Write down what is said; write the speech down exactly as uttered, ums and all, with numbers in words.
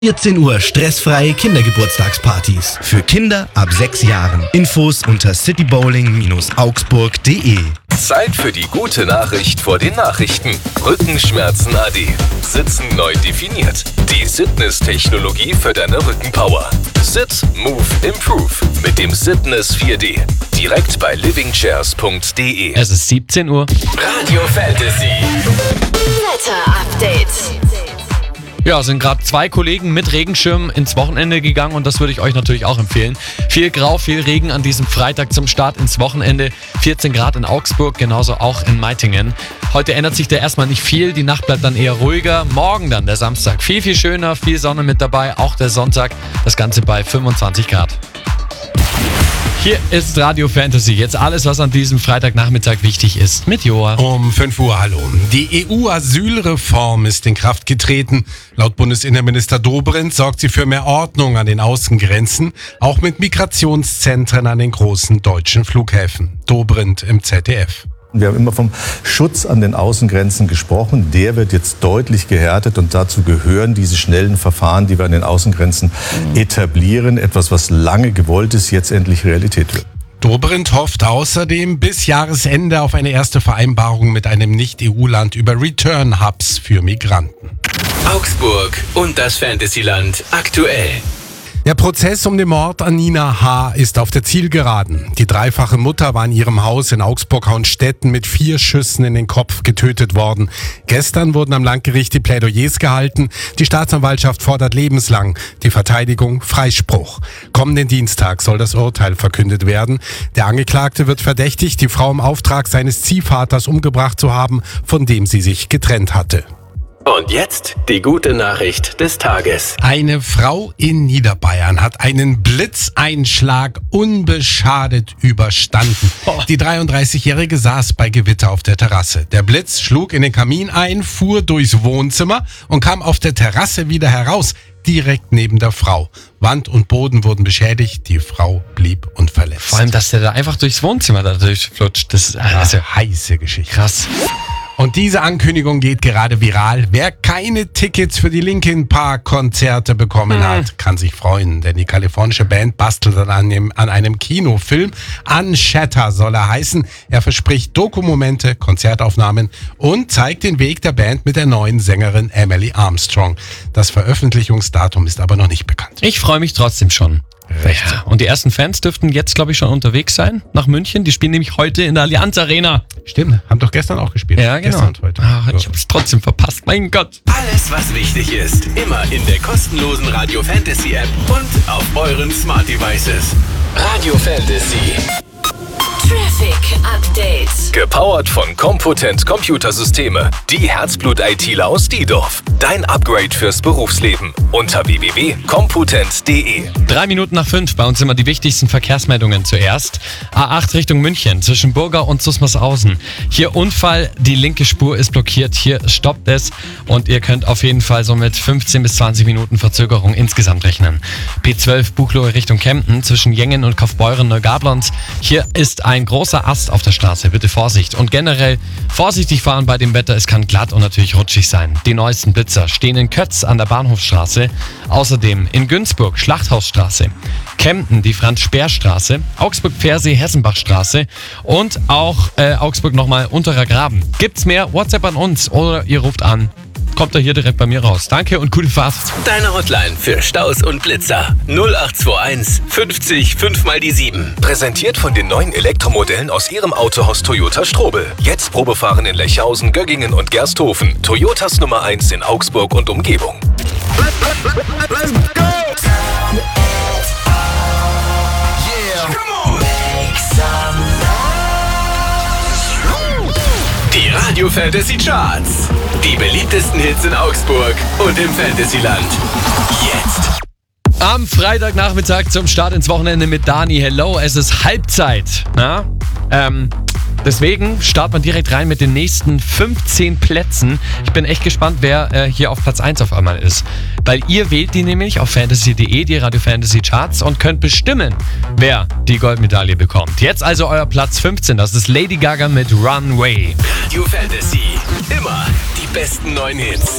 vierzehn Uhr stressfreie Kindergeburtstagspartys. Für Kinder ab sechs Jahren. Infos unter citybowling augsburg punkt de. Zeit für die gute Nachricht vor den Nachrichten. Rückenschmerzen A D. Sitzen neu definiert. Die Sitness-Technologie für deine Rückenpower. Sit, Move, Improve mit dem Sitness vier D. Direkt bei living chairs punkt de. Es ist siebzehn Uhr. Radio Fantasy. Wetter-Update. Ja, sind gerade zwei Kollegen mit Regenschirm ins Wochenende gegangen und das würde ich euch natürlich auch empfehlen. Viel Grau, viel Regen an diesem Freitag zum Start ins Wochenende. vierzehn Grad in Augsburg, genauso auch in Meitingen. Heute ändert sich da erstmal nicht viel, die Nacht bleibt dann eher ruhiger. Morgen dann, der Samstag, viel, viel schöner, viel Sonne mit dabei, auch der Sonntag, das Ganze bei fünfundzwanzig Grad. Hier ist Radio Fantasy. Jetzt alles, was an diesem Freitagnachmittag wichtig ist, mit Joa. Um fünf Uhr, hallo. Die E U-Asylreform ist in Kraft getreten. Laut Bundesinnenminister Dobrindt sorgt sie für mehr Ordnung an den Außengrenzen, auch mit Migrationszentren an den großen deutschen Flughäfen. Dobrindt im Z D F. Wir haben immer vom Schutz an den Außengrenzen gesprochen. Der wird jetzt deutlich gehärtet und dazu gehören diese schnellen Verfahren, die wir an den Außengrenzen etablieren. Etwas, was lange gewollt ist, jetzt endlich Realität wird. Dobrindt hofft außerdem bis Jahresende auf eine erste Vereinbarung mit einem Nicht-E U-Land über Return-Hubs für Migranten. Augsburg und das Fantasyland aktuell. Der Prozess um den Mord an Nina H. ist auf der Zielgeraden. Die dreifache Mutter war in ihrem Haus in Augsburg-Hauenstetten mit vier Schüssen in den Kopf getötet worden. Gestern wurden am Landgericht die Plädoyers gehalten. Die Staatsanwaltschaft fordert lebenslang, die Verteidigung Freispruch. Kommenden Dienstag soll das Urteil verkündet werden. Der Angeklagte wird verdächtigt, die Frau im Auftrag seines Ziehvaters umgebracht zu haben, von dem sie sich getrennt hatte. Und jetzt die gute Nachricht des Tages. Eine Frau in Niederbayern hat einen Blitzeinschlag unbeschadet überstanden. Die dreiunddreißigjährige saß bei Gewitter auf der Terrasse. Der Blitz schlug in den Kamin ein, fuhr durchs Wohnzimmer und kam auf der Terrasse wieder heraus, direkt neben der Frau. Wand und Boden wurden beschädigt, die Frau blieb unverletzt. Vor allem, dass der da einfach durchs Wohnzimmer da durchflutscht. Das ist also ja, heiße Geschichte. krass. Und diese Ankündigung geht gerade viral. Wer keine Tickets für die Linkin Park Konzerte bekommen mhm. hat, kann sich freuen. Denn die kalifornische Band bastelt an einem, an einem Kinofilm. Unshatter soll er heißen. Er verspricht Dokumomente, Konzertaufnahmen und zeigt den Weg der Band mit der neuen Sängerin Emily Armstrong. Das Veröffentlichungsdatum ist aber noch nicht bekannt. Ich freue mich trotzdem schon. Recht. Ja, und die ersten Fans dürften jetzt, glaube ich, schon unterwegs sein nach München. Die spielen nämlich heute in der Allianz Arena. Stimmt, haben doch gestern auch gespielt. Ja, genau. Gestern und heute. Ach, ich habe es trotzdem verpasst, mein Gott. Alles, was wichtig ist, immer in der kostenlosen Radio Fantasy App und auf euren Smart Devices. Radio Fantasy. Traffic Update. Gepowert von Compotent Computersysteme. Die Herzblut-ITler aus Diedorf. Dein Upgrade fürs Berufsleben. Unter w w w punkt compotent punkt de. Drei Minuten nach fünf, bei uns immer die wichtigsten Verkehrsmeldungen zuerst. A acht Richtung München, zwischen Burger und Susmarshausen. Hier Unfall, die linke Spur ist blockiert, hier stoppt es und ihr könnt auf jeden Fall so mit fünfzehn bis zwanzig Minuten Verzögerung insgesamt rechnen. B zwölf Buchloe Richtung Kempten, zwischen Jengen und Kaufbeuren-Neugablonz. Hier ist ein großer Ast auf der Straße, bitte Vorsicht. Und generell vorsichtig fahren bei dem Wetter, es kann glatt und natürlich rutschig sein. Die neuesten Blitzer stehen in Kötz an der Bahnhofstraße, außerdem in Günzburg Schlachthausstraße, Kempten die Franz-Speer-Straße, Augsburg-Pfersee-Hessenbachstraße und auch äh, Augsburg nochmal Unterer Graben. Gibt's mehr? WhatsApp an uns oder ihr ruft an. Kommt er hier direkt bei mir raus. Danke und gute Fahrt. Deine Hotline für Staus und Blitzer. null acht zwei eins fünfzig fünf mal die sieben. Präsentiert von den neuen Elektromodellen aus ihrem Autohaus Toyota Strobel. Jetzt Probefahren in Lechhausen, Göggingen und Gersthofen. Toyotas Nummer eins in Augsburg und Umgebung. Let's go! Die Radio Fantasy Charts. Die beliebtesten Hits in Augsburg und im Fantasyland. Jetzt. Am Freitagnachmittag zum Start ins Wochenende mit Dani. Hello, es ist Halbzeit. Na? Ähm, deswegen startet man direkt rein mit den nächsten fünfzehn Plätzen. Ich bin echt gespannt, wer äh, hier auf Platz eins auf einmal ist. Weil ihr wählt die nämlich auf fantasy punkt de, die Radio Fantasy Charts, und könnt bestimmen, wer die Goldmedaille bekommt. Jetzt also euer Platz fünfzehn, das ist Lady Gaga mit Runway. Radio Fantasy, immer die besten neuen Hits.